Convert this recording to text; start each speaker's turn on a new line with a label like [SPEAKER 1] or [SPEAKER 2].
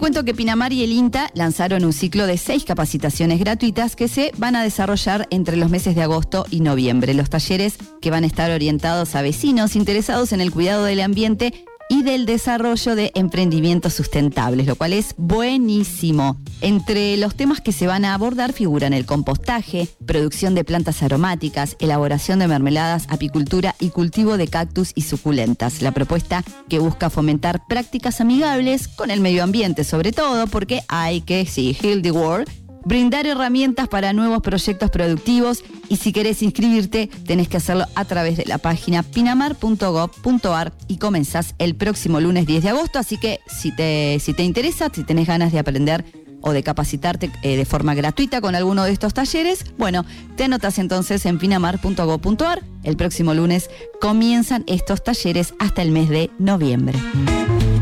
[SPEAKER 1] cuento que Pinamar y el INTA lanzaron un ciclo de 6 capacitaciones gratuitas que se van a desarrollar entre los meses de agosto y noviembre. Los talleres que van a estar orientados a vecinos interesados en el cuidado del ambiente y del desarrollo de emprendimientos sustentables, lo cual es buenísimo. Entre los temas que se van a abordar figuran el compostaje, producción de plantas aromáticas, elaboración de mermeladas, apicultura y cultivo de cactus y suculentas. La propuesta que busca fomentar prácticas amigables con el medio ambiente, sobre todo porque hay que, heal the world, brindar herramientas para nuevos proyectos productivos, y si querés inscribirte tenés que hacerlo a través de la página pinamar.gov.ar y comenzás el próximo lunes 10 de agosto, así que si te interesa, si tenés ganas de aprender o de capacitarte de forma gratuita con alguno de estos talleres, bueno, te anotas entonces en pinamar.gov.ar. El próximo lunes comienzan estos talleres hasta el mes de noviembre.